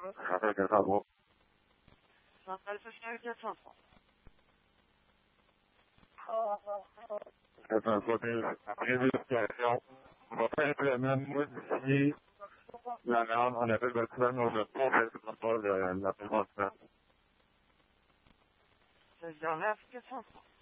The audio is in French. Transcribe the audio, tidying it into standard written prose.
Ça fait que ça va. Centrale sociale 403. C'est un côté révérification. On va faire implémenter, modifier la norme. On appelle le plan, on ne complètement pas la prévention. C'est 09 403.